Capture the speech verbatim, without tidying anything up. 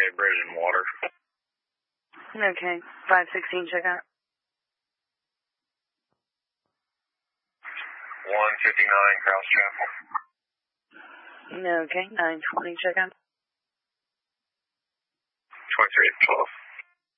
bridge and water. Okay, five sixteen, check out. one fifty-nine, Cross Chapel. Okay, nine twenty, check out. twenty-three twelve.